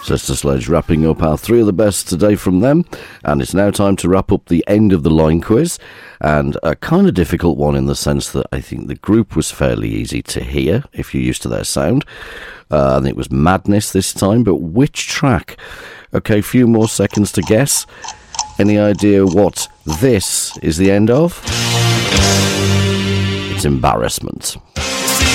Sister Sledge wrapping up our three of the best today from them, and it's now time to wrap up the end of the line quiz, and a kind of difficult one in the sense that I think the group was fairly easy to hear if you're used to their sound. I think it was Madness this time, but which track? Okay, a few more seconds to guess. Any idea what this is the end of? It's Embarrassment.